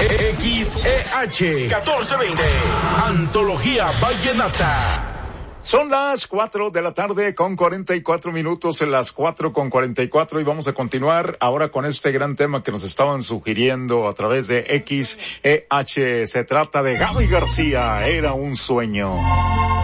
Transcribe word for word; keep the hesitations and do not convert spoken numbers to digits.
X E H catorce veinte, Antología Vallenata. Son las cuatro de la tarde con cuarenta y cuatro minutos, en las cuatro con cuarenta y cuatro, y vamos a continuar ahora con este gran tema que nos estaban sugiriendo a través de X E H. Se trata de Gaby García, Era un sueño.